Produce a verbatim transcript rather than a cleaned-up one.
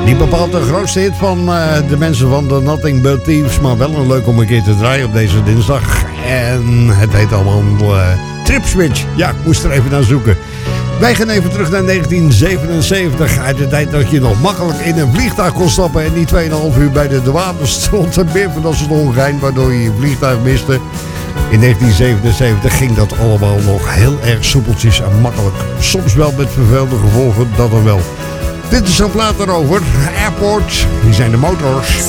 Niet bepaald de grootste hit van uh, de mensen van de Nothing But Thieves, maar wel een leuk om een keer te draaien op deze dinsdag. En het heet allemaal uh, Tripswitch. Ja, ik moest er even naar zoeken. Wij gaan even terug naar negentien zevenenzeventig. Uit de tijd dat je nog makkelijk in een vliegtuig kon stappen en niet twee komma vijf uur bij de douane stond en meer van dat soort ongein, waardoor je je vliegtuig miste. In negentien zevenenzeventig ging dat allemaal nog heel erg soepeltjes en makkelijk. Soms wel met vervelende gevolgen, dat dan wel. Dit is een plaat erover. Airport, die zijn de Motors.